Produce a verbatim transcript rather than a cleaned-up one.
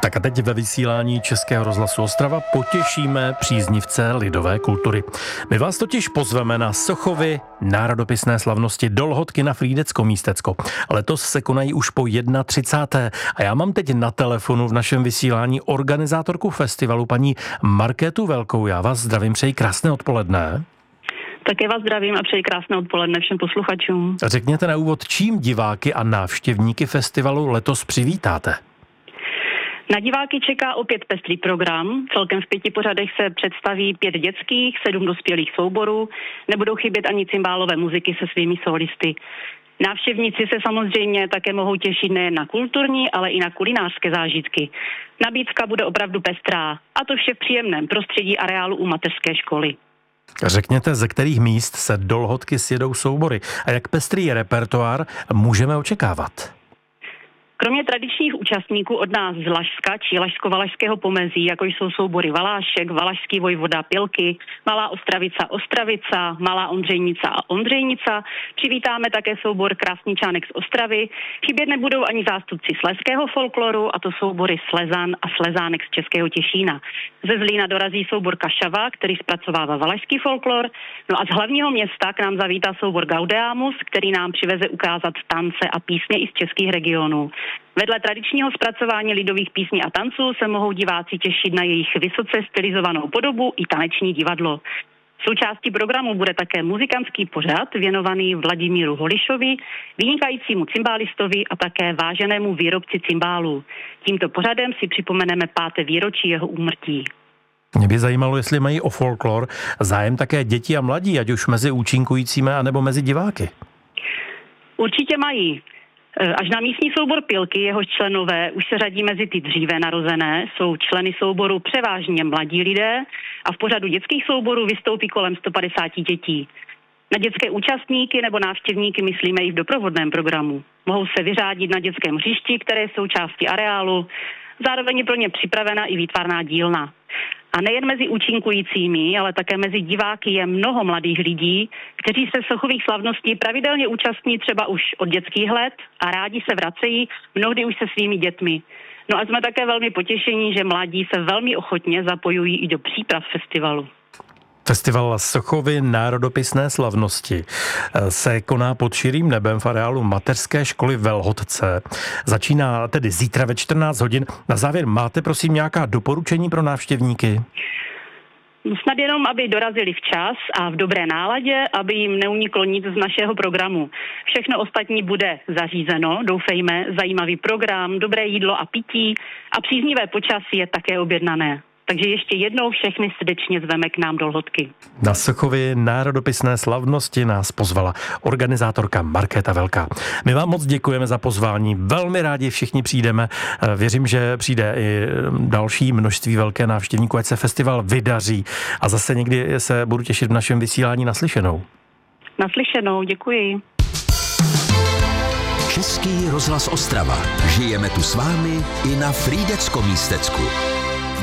Tak a teď ve vysílání Českého rozhlasu Ostrava potěšíme příznivce lidové kultury. My vás totiž pozveme na Sochovy národopisné slavnosti do Lhotky na Frýdecko-Místecko. Letos se konají už po třicáté první A já mám teď na telefonu v našem vysílání organizátorku festivalu paní Markétu Velkou. Já vás zdravím, přeji krásné odpoledne. Také vás zdravím a přeji krásné odpoledne všem posluchačům. Řekněte na úvod, čím diváky a návštěvníky festivalu letos přivítáte? Na diváky čeká opět pestrý program. Celkem v pěti pořadech se představí pět dětských, sedm dospělých souborů. Nebudou chybět ani cymbálové muziky se svými solisty. Návštěvníci se samozřejmě také mohou těšit nejen na kulturní, ale i na kulinářské zážitky. Nabídka bude opravdu pestrá, a to vše v příjemném prostředí areálu u mateřské školy. Řekněte, ze kterých míst se do Lhotky sjedou soubory a jak pestrý repertoár můžeme očekávat? Kromě tradičních účastníků od nás z Lašska či Lašsko-Valašského pomezí, jako jsou soubory Valášek, Valašský vojvoda Pilky, Malá Ostravica Ostravica, Malá Ondřejnica a Ondřejnica, přivítáme také soubor Krásničánek z Ostravy. Chybět nebudou ani zástupci slezského folkloru, a to soubory Slezan a Slezánek z Českého Těšína. Ze Zlína dorazí soubor Kašava, který zpracovává valašský folklor. No a z hlavního města k nám zavítá soubor Gaudeamus, který nám přiveze ukázat tance a písně i z českých regionů. Vedle tradičního zpracování lidových písní a tanců se mohou diváci těšit na jejich vysoce stylizovanou podobu i taneční divadlo. Součástí programu bude také muzikantský pořad věnovaný Vladimíru Holišovi, vynikajícímu cymbálistovi a také váženému výrobci cymbálů. Tímto pořadem si připomeneme páté výročí jeho úmrtí. Mě by zajímalo, jestli mají o folklor zájem také děti a mladí, ať už mezi účinkujícími, anebo mezi diváky. Určitě mají. Až na místní soubor Pilky, jehož členové už se řadí mezi ty dříve narozené, jsou členy souboru převážně mladí lidé a v pořadu dětských souborů vystoupí kolem sto padesát dětí. Na dětské účastníky nebo návštěvníky myslíme i v doprovodném programu. Mohou se vyřádit na dětském hřišti, které jsou součástí areálu, zároveň je pro ně připravena i výtvarná dílna. A nejen mezi účinkujícími, ale také mezi diváky je mnoho mladých lidí, kteří se sochových slavností pravidelně účastní třeba už od dětských let a rádi se vracejí, mnohdy už se svými dětmi. No a jsme také velmi potěšení, že mladí se velmi ochotně zapojují i do příprav festivalu. Festival Sochovy národopisné slavnosti se koná pod širým nebem v areálu mateřské školy ve Lhotce. Začíná tedy zítra ve čtrnáct hodin. Na závěr máte prosím nějaká doporučení pro návštěvníky? Snad jenom, aby dorazili včas a v dobré náladě, aby jim neuniklo nic z našeho programu. Všechno ostatní bude zařízeno, doufejme, zajímavý program, dobré jídlo a pití a příznivé počasí je také objednané. Takže ještě jednou všechny srdečně zveme k nám do Lhotky. Na Sochovy národopisné slavnosti nás pozvala organizátorka Markéta Velká. My vám moc děkujeme za pozvání, velmi rádi všichni přijdeme. Věřím, že přijde i další množství velké návštěvníků, ať se festival vydaří. A zase někdy se budu těšit v našem vysílání naslyšenou. Naslyšenou, děkuji. Český rozhlas Ostrava. Žijeme tu s vámi i na Frýdecko-Místecku.